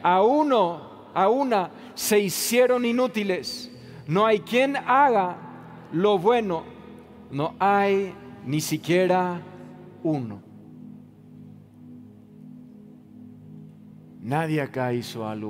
a una se hicieron inútiles. No hay quien haga lo bueno, no hay ni siquiera uno. Nadie acá hizo algo